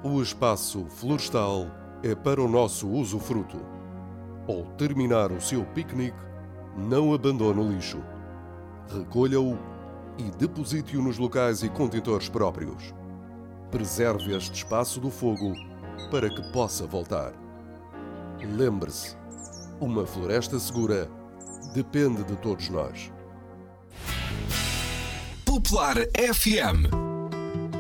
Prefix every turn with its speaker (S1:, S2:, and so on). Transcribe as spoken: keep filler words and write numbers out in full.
S1: O espaço florestal é para o nosso usufruto. Ao terminar o seu piquenique, não abandone o lixo. Recolha-o e deposite-o nos locais e contentores próprios. Preserve este espaço do fogo para que possa voltar. Lembre-se, uma floresta segura depende de todos nós.
S2: Popular F M